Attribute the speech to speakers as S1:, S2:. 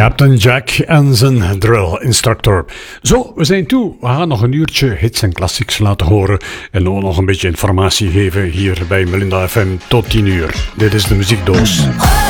S1: Captain Jack en zijn drill instructor. Zo, we zijn toe. We gaan nog een uurtje hits en classics laten horen. En ook nog een beetje informatie geven hier bij Melinda FM tot 10 uur. Dit is de muziekdoos.